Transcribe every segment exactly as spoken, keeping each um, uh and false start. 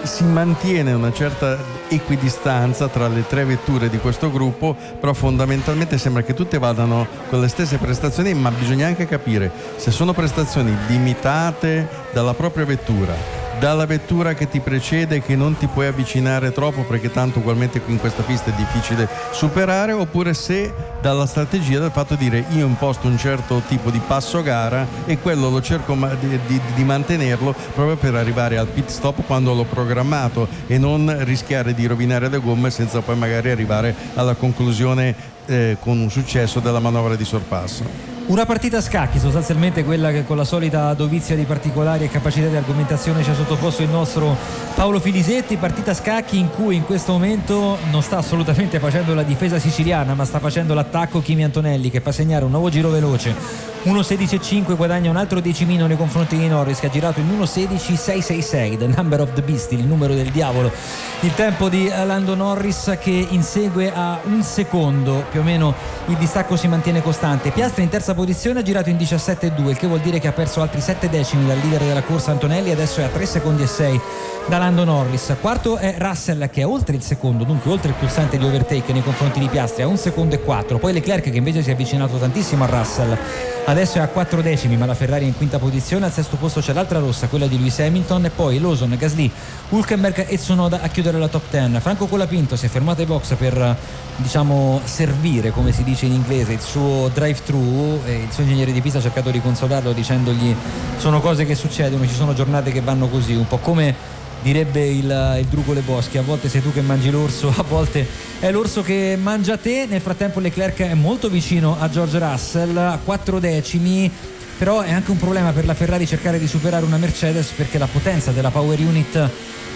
si mantiene una certa equidistanza tra le tre vetture di questo gruppo, però fondamentalmente sembra che tutte vadano con le stesse prestazioni, ma bisogna anche capire se sono prestazioni limitate dalla propria vettura, dalla vettura che ti precede, che non ti puoi avvicinare troppo perché tanto ugualmente in questa pista è difficile superare, oppure se dalla strategia del fatto di dire io imposto un certo tipo di passo gara e quello lo cerco di, di, di mantenerlo proprio per arrivare al pit stop quando l'ho programmato e non rischiare di rovinare le gomme senza poi magari arrivare alla conclusione eh, con un successo della manovra di sorpasso. Una partita a scacchi, sostanzialmente quella che con la solita dovizia di particolari e capacità di argomentazione ci ha sottoposto il nostro Paolo Filisetti. Partita a scacchi in cui in questo momento non sta assolutamente facendo la difesa siciliana, ma sta facendo l'attacco Kimi Antonelli, che fa segnare un nuovo giro veloce, uno sedici e cinque, guadagna un altro decimino nei confronti di Norris, che ha girato in uno sedici sei sei sei, the number of the beast, il numero del diavolo. Il tempo di Lando Norris, che insegue a un secondo più o meno, il distacco si mantiene costante. Piastri in terza posizione, ha girato in diciassette e due, il che vuol dire che ha perso altri sette decimi dal leader della corsa Antonelli, adesso è a tre secondi e sei da Lando Norris. Quarto è Russell, che è oltre il secondo, dunque oltre il pulsante di overtake nei confronti di Piastri, a un secondo e quattro. Poi Leclerc, che invece si è avvicinato tantissimo a Russell, adesso è a quattro decimi, ma la Ferrari è in quinta posizione. Al sesto posto c'è l'altra rossa, quella di Lewis Hamilton, e poi Lawson, Gasly, Hülkenberg e Tsunoda a chiudere la top dieci. Franco Colapinto si è fermato ai box per, diciamo, servire, come si dice in inglese, il suo drive-thru, e il suo ingegnere di pista ha cercato di consolarlo dicendogli sono cose che succedono, ci sono giornate che vanno così, un po' come direbbe il, il Drugo Le Boschi, a volte sei tu che mangi l'orso, a volte è l'orso che mangia te. Nel frattempo Leclerc è molto vicino a George Russell, a quattro decimi, però è anche un problema per la Ferrari cercare di superare una Mercedes, perché la potenza della power unit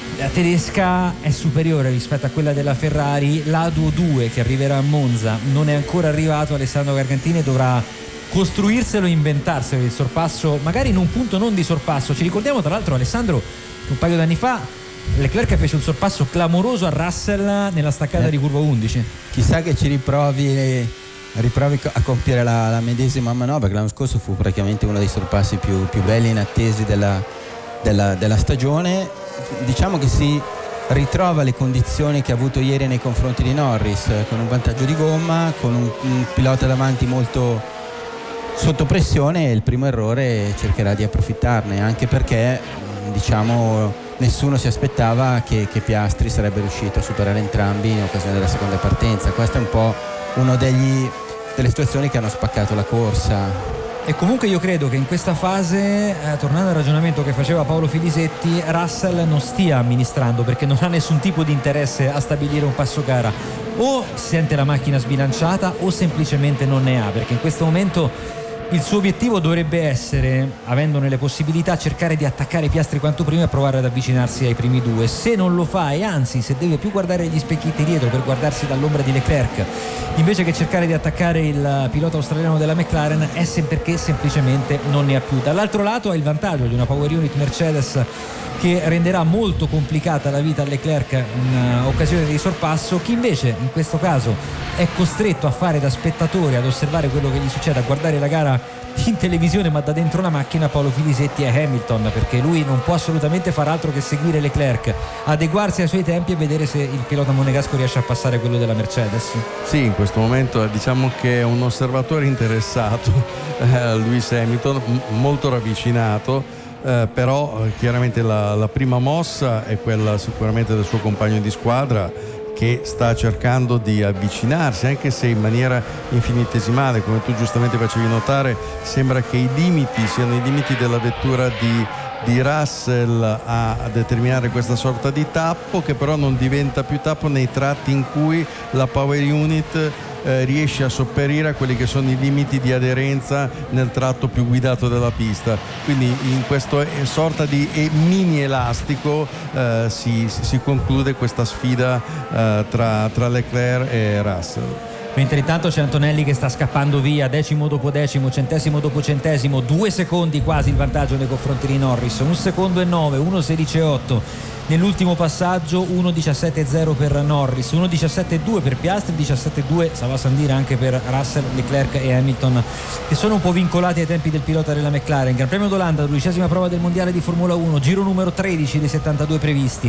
tedesca è superiore rispetto a quella della Ferrari. L'A due due che arriverà a Monza non è ancora arrivato, Alessandro Gargantini dovrà costruirselo, inventarselo il sorpasso, magari in un punto non di sorpasso. Ci ricordiamo tra l'altro, Alessandro, un paio d'anni fa Leclerc fece un sorpasso clamoroso a Russell nella staccata eh, di curva undici. Chissà che ci riprovi riprovi a compiere la, la medesima manovra, che l'anno scorso fu praticamente uno dei sorpassi più, più belli e inattesi della, della, della stagione. Diciamo che si ritrova le condizioni che ha avuto ieri nei confronti di Norris, con un vantaggio di gomma, con un, un pilota davanti molto sotto pressione, e il primo errore cercherà di approfittarne, anche perché diciamo nessuno si aspettava che, che Piastri sarebbe riuscito a superare entrambi in occasione della seconda partenza. Questa è un po' uno degli, delle situazioni che hanno spaccato la corsa. E comunque io credo che in questa fase, eh, tornando al ragionamento che faceva Paolo Filisetti, Russell non stia amministrando, perché non ha nessun tipo di interesse a stabilire un passo gara. O sente la macchina sbilanciata o semplicemente non ne ha, perché in questo momento il suo obiettivo dovrebbe essere, avendone le possibilità, cercare di attaccare Piastri quanto prima e provare ad avvicinarsi ai primi due. Se non lo fa, e anzi se deve più guardare gli specchietti dietro per guardarsi dall'ombra di Leclerc invece che cercare di attaccare il pilota australiano della McLaren, è perché semplicemente non ne ha più. Dall'altro lato ha il vantaggio di una power unit Mercedes che renderà molto complicata la vita a Leclerc in occasione di sorpasso. Chi invece in questo caso è costretto a fare da spettatore, ad osservare quello che gli succede, a guardare la gara in televisione ma da dentro la macchina, Paolo Filisetti, è Hamilton, perché lui non può assolutamente far altro che seguire Leclerc, adeguarsi ai suoi tempi e vedere se il pilota monegasco riesce a passare quello della Mercedes. Sì, in questo momento diciamo che è un osservatore interessato, eh, Lewis Hamilton, m- molto ravvicinato. Eh, però chiaramente la, la prima mossa è quella sicuramente del suo compagno di squadra, che sta cercando di avvicinarsi, anche se in maniera infinitesimale, come tu giustamente facevi notare. Sembra che i limiti siano i limiti della vettura di, di Russell a, a determinare questa sorta di tappo, che però non diventa più tappo nei tratti in cui la power unit Eh, riesce a sopperire a quelli che sono i limiti di aderenza nel tratto più guidato della pista. Quindi in questo sorta di mini elastico eh, si, si conclude questa sfida eh, tra, tra Leclerc e Russell. Mentre intanto c'è Antonelli che sta scappando via, decimo dopo decimo, centesimo dopo centesimo, due secondi quasi il vantaggio nei confronti di Norris, un secondo e nove, uno sedici e otto nell'ultimo passaggio, uno diciassette e zero per Norris, uno diciassette e due per Piastri, diciassette e due Sava Sandira anche per Russell, Leclerc e Hamilton, che sono un po' vincolati ai tempi del pilota della McLaren. Gran Premio d'Olanda, dodicesima prova del mondiale di Formula uno, giro numero tredici dei settantadue previsti.